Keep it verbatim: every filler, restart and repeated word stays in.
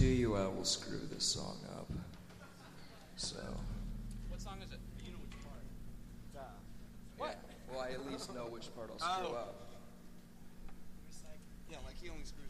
you, I will screw this song up. So. What song is it? You know which part. Uh, What? Well, I at least know which part I'll screw Oh. up. yeah, like he only screws